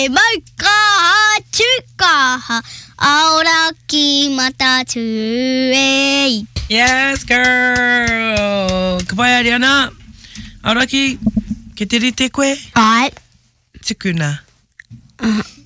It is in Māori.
Balkaha, chukaha, auraki mata tuei. Yes, girl. Kapaya Ariana. Auraki, que te rite kwe? Right. Tukuna.